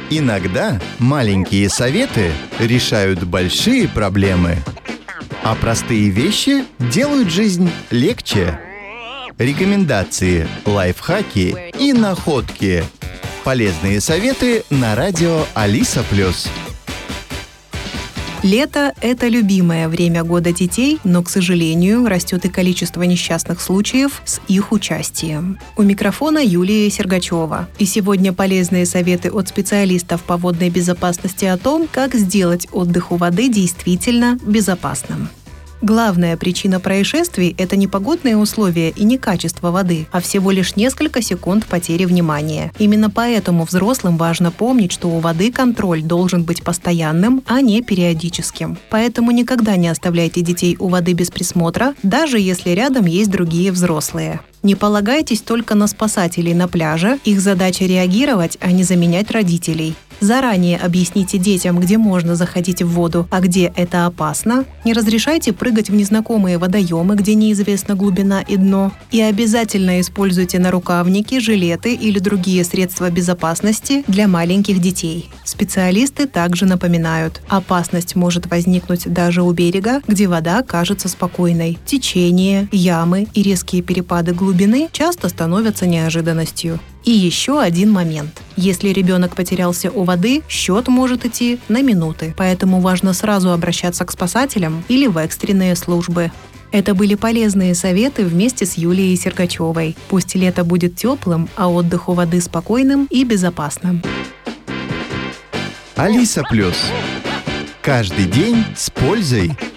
Иногда маленькие советы решают большие проблемы, а простые вещи делают жизнь легче. Рекомендации, лайфхаки и находки. Полезные советы на радио Алиса+. Лето – это любимое время года детей, но, к сожалению, растет и количество несчастных случаев с их участием. У микрофона Юлия Сергачева. И сегодня полезные советы от специалистов по водной безопасности о том, как сделать отдых у воды действительно безопасным. Главная причина происшествий – это не погодные условия и не качество воды, а всего лишь несколько секунд потери внимания. Именно поэтому взрослым важно помнить, что у воды контроль должен быть постоянным, а не периодическим. Поэтому никогда не оставляйте детей у воды без присмотра, даже если рядом есть другие взрослые. Не полагайтесь только на спасателей на пляже, их задача реагировать, а не заменять родителей. Заранее объясните детям, где можно заходить в воду, а где это опасно. Не разрешайте прыгать в незнакомые водоемы, где неизвестна глубина и дно. И обязательно используйте нарукавники, жилеты или другие средства безопасности для маленьких детей. Специалисты также напоминают, опасность может возникнуть даже у берега, где вода кажется спокойной. Течение, ямы и резкие перепады глубины часто становятся неожиданностью. И еще один момент. Если ребенок потерялся у воды, счет может идти на минуты, поэтому важно сразу обращаться к спасателям или в экстренные службы. Это были полезные советы вместе с Юлией Сергачевой. Пусть лето будет теплым, а отдых у воды спокойным и безопасным. Алиса+. Каждый день с пользой.